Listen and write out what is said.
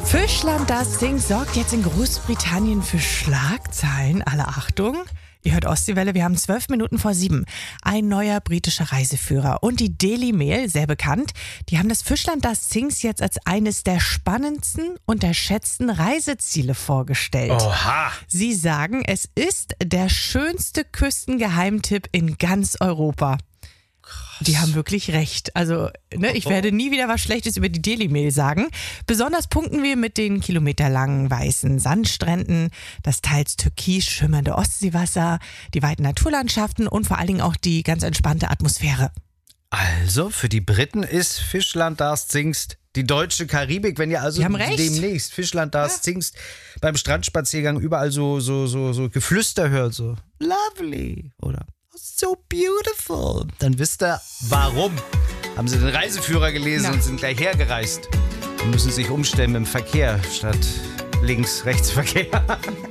Fischland, das singt, sorgt jetzt in Großbritannien für Schlagzeilen. Alle Achtung. Ihr hört Ostseewelle, wir haben 7:12. Ein neuer britischer Reiseführer und die Daily Mail, sehr bekannt, die haben das Fischland, das singt jetzt als eines der spannendsten, unterschätzten Reiseziele vorgestellt. Oha! Sie sagen, es ist der schönste Küstengeheimtipp in ganz Europa. Die haben wirklich recht. Also, ich werde nie wieder was Schlechtes über die Daily Mail sagen. Besonders punkten wir mit den kilometerlangen weißen Sandstränden, das teils türkis schimmernde Ostseewasser, die weiten Naturlandschaften und vor allen Dingen auch die ganz entspannte Atmosphäre. Also, für die Briten ist Fischland, das singst die deutsche Karibik. Wenn ihr also demnächst Fischland, das singst beim Strandspaziergang überall so Geflüster hört, so lovely oder so beautiful, dann wisst ihr, warum. Haben sie den Reiseführer gelesen und sind gleich hergereist und müssen sich umstellen mit dem Verkehr statt Links-Rechts-Verkehr.